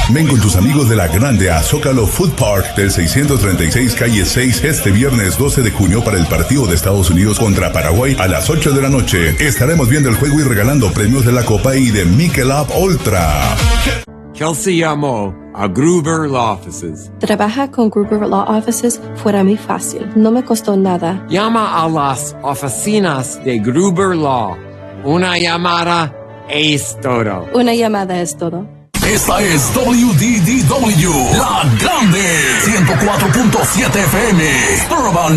Ven con tus amigos de La Grande a Zócalo Food Park del 636 calle 6 este viernes 12 de junio para el partido de Estados Unidos contra Paraguay a las 8 de la noche. Estaremos viendo el juego y regalando premios de la Copa y de Michelob Ultra. Kelsey llamó a Gruber Law Offices. Trabaja con Gruber Law Offices fuera muy fácil. No me costó nada. Llama a las oficinas de Gruber Law. Una llamada es todo. Una llamada es todo. Esta es WDDW, La Grande, 104.7 FM, Urban